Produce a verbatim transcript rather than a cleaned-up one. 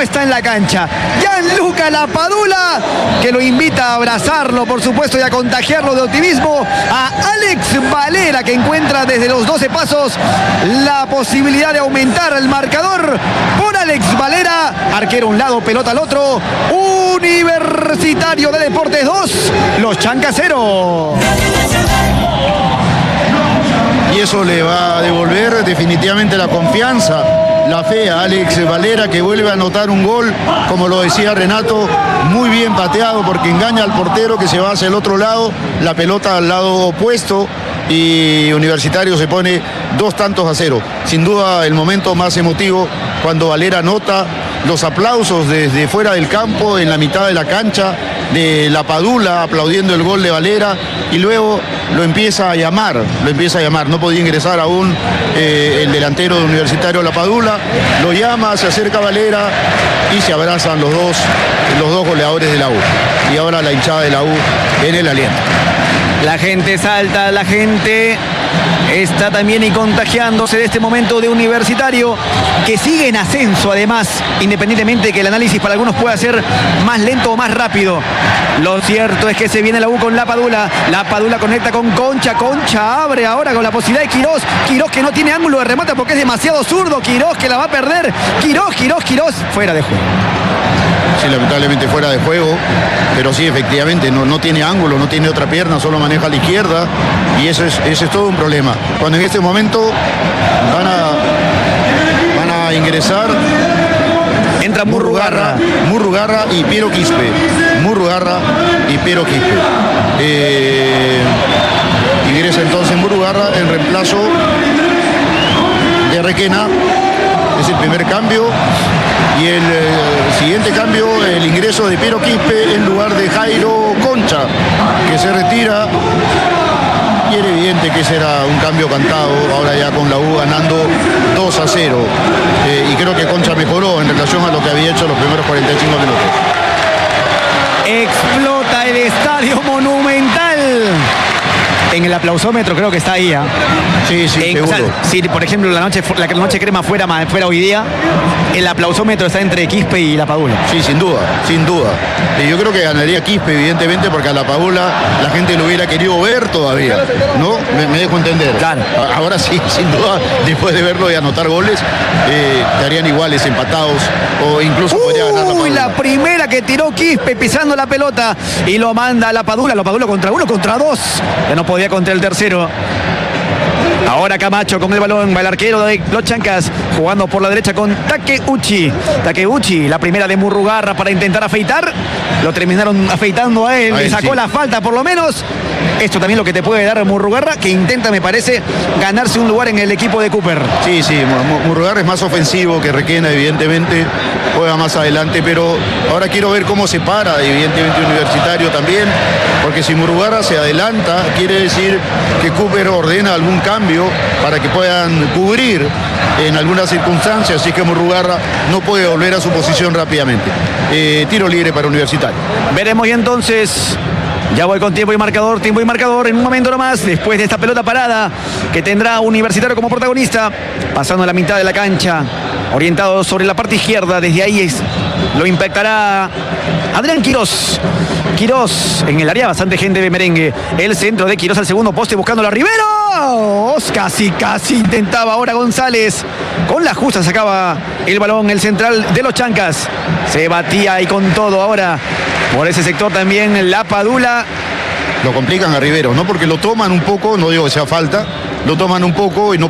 está en la cancha. Gianluca Lapadula, que lo invita a abrazarlo, por supuesto, y a contagiarlo de optimismo. A Alex Valera, que encuentra desde los doce pasos la posibilidad de aumentar el marcador. Por Alex Valera, arquero a un lado, pelota al otro. Universitario de Deportes dos, Los Chancas cero. Y eso le va a devolver definitivamente la confianza, la fe a Alex Valera, que vuelve a anotar un gol, como lo decía Renato, muy bien pateado porque engaña al portero que se va hacia el otro lado, la pelota al lado opuesto, y Universitario se pone dos tantos a cero. Sin duda el momento más emotivo cuando Valera anota, los aplausos desde fuera del campo, en la mitad de la cancha, de Lapadula aplaudiendo el gol de Valera, y luego lo empieza a llamar, lo empieza a llamar, no podía ingresar aún eh, el delantero de Universitario Lapadula, lo llama, se acerca a Valera y se abrazan los dos, los dos goleadores de la U. Y ahora la hinchada de la U en el aliento. La gente salta, la gente está también y contagiándose de este momento de Universitario, que sigue en ascenso además, independientemente de que el análisis para algunos pueda ser más lento o más rápido. Lo cierto es que se viene la U con Lapadula. Lapadula conecta con Concha. Concha abre ahora con la posibilidad de Quirós. Quirós que no tiene ángulo de remate porque es demasiado zurdo. Quirós que la va a perder. Quirós, Quirós, Quirós, fuera de juego. Sí, lamentablemente fuera de juego, pero sí, efectivamente, no, no tiene ángulo, no tiene otra pierna, solo maneja la izquierda, y eso es, ese es todo un problema. Cuando en este momento van a, van a ingresar... Entra Murrugarra. Murrugarra y Piero Quispe. Murrugarra y Piero Quispe. Eh, ingresa entonces Murrugarra en reemplazo de Requena. Es el primer cambio. Y el eh, siguiente cambio, el ingreso de Piero Quispe en lugar de Jairo Concha, que se retira. Y era evidente que ese era un cambio cantado, ahora ya con la U ganando dos a cero. Eh, y creo que Concha mejoró en relación a lo que había hecho los primeros cuarenta y cinco minutos. Explota el Estadio Monumental. En el aplausómetro creo que está ahí. ¿eh? Sí, sí, en, seguro. O sea, si por ejemplo la noche, la noche crema fuera, fuera hoy día, el aplausómetro está entre Quispe y Lapadula. Sí, sin duda, sin duda. Y yo creo que ganaría Quispe, evidentemente, porque a Lapadula la gente lo hubiera querido ver todavía, ¿no? Me, me dejo entender. Claro. Ahora sí, sin duda, después de verlo y anotar goles, eh, estarían iguales, empatados, o incluso Uy, podría ganar Lapadula. La primera que tiró Quispe pisando la pelota y lo manda a Lapadula. Lapadula contra uno, contra dos. Ya no podía contra el tercero. Ahora Camacho con el balón, va el arquero de Los Chancas, jugando por la derecha con Takeuchi. Takeuchi, la primera de Murrugarra para intentar afeitar. Lo terminaron afeitando a él, le sacó sí. la falta por lo menos. Esto también lo que te puede dar Murrugarra, que intenta, me parece, ganarse un lugar en el equipo de Cooper. Sí, sí, Murrugarra es más ofensivo que Requena, evidentemente, juega más adelante, pero ahora quiero ver cómo se para, evidentemente Universitario también, porque si Murrugarra se adelanta, quiere decir que Cooper ordena algún cambio para que puedan cubrir en algunas circunstancias, así que Murrugarra no puede volver a su posición rápidamente. Eh, tiro libre para Universitario. Veremos y entonces... Ya voy con tiempo y marcador, tiempo y marcador en un momento nomás, después de esta pelota parada que tendrá Universitario como protagonista, pasando a la mitad de la cancha, orientado sobre la parte izquierda, desde ahí es, lo impactará Adrián Quirós. Quirós en el área, bastante gente de merengue. El centro de Quirós al segundo poste buscando a Rivero. Casi, casi intentaba ahora González. Con la justa sacaba el balón el central de Los Chancas. Se batía y con todo ahora. Por ese sector también Lapadula. Lo complican a Rivero, no porque lo toman un poco, no digo que sea falta, lo toman un poco y no